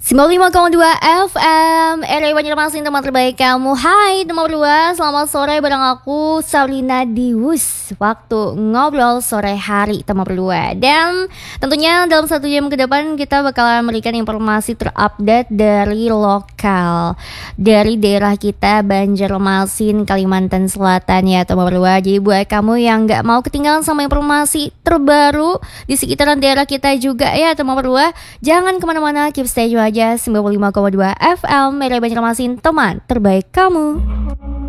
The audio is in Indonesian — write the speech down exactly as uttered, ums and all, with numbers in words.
sembilan puluh lima koma dua F M R W Banjarmasin, teman terbaik kamu. Hai teman berdua, selamat sore bareng aku Sabrina Diwus. Waktu ngobrol sore hari teman berdua. Dan tentunya dalam satu jam ke depan kita bakalan memberikan informasi terupdate dari lokal, dari daerah kita Banjarmasin, Kalimantan Selatan ya teman berdua. Jadi buat kamu yang gak mau ketinggalan sama informasi terbaru di sekitaran daerah kita juga ya teman berdua, jangan kemana-mana, keep stay aja sembilan puluh lima koma dua F M R W Banjarmasin, teman terbaik kamu.